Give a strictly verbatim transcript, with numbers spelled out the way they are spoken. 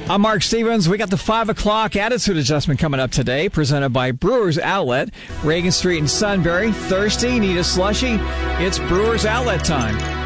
I'm Mark Stevens. We got the five o'clock attitude adjustment coming up today, presented by Brewers Outlet, Reagan Street in Sunbury. Thirsty? Need a slushie? It's Brewers Outlet time.